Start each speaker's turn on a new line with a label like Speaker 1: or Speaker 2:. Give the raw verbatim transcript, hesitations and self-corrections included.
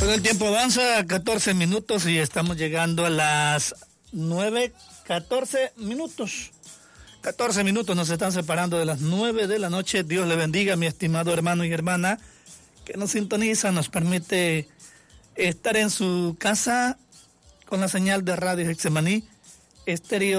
Speaker 1: Bueno, el tiempo avanza, catorce minutos y estamos llegando a las nueve, catorce minutos. catorce minutos nos están separando de las nueve de la noche. Dios le bendiga, mi estimado hermano y hermana que nos sintoniza, nos permite estar en su casa con la señal de Radio Getsemaní Estéreo